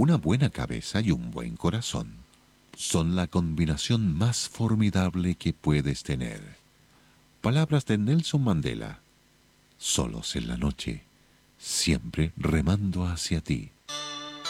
Una buena cabeza y un buen corazón son la combinación más formidable que puedes tener. Palabras de Nelson Mandela. Solos en la noche, siempre remando hacia ti.